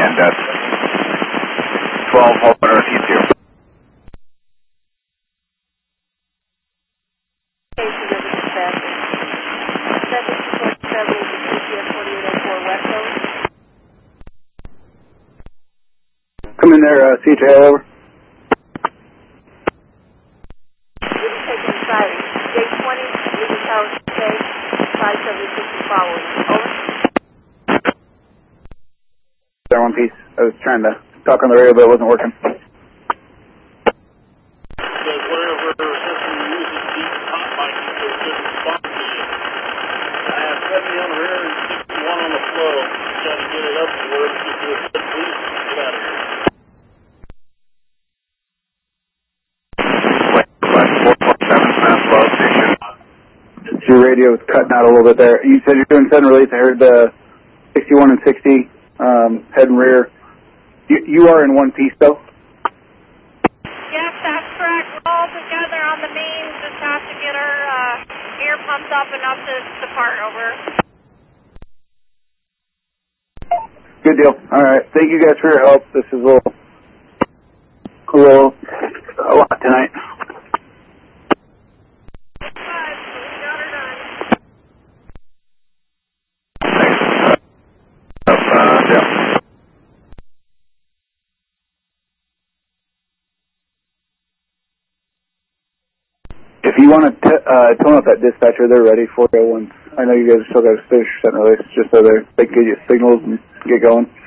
and 12, hold on, repeat you. Come in there, CJ, over. J20, Leading Tower K, 576 following. Over. There, one piece. I was trying to talk on the radio, but it wasn't working. Because wherever system uses deep hot mic, it doesn't respond to you. I have 70 on the rear and 61 on the flow. Trying to get it up to where it's just do a good please get out of here. Your radio was cutting out a little bit there. You said you're doing sudden release. I heard the 61 and 60 head and rear. You are in one piece, though? Yes, that's correct. We're all together on the mains. Just have to get our air pumped up enough to depart. Over. Good deal. All right. Thank you guys for your help. This is a lot tonight. If you want to tone up that dispatcher, they're ready for you. Once I know you guys still got to finish setting release, just so they can get you signals and get going.